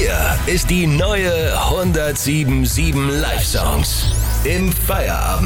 Hier ist die neue 107.7 Live Songs. Im Feierabend.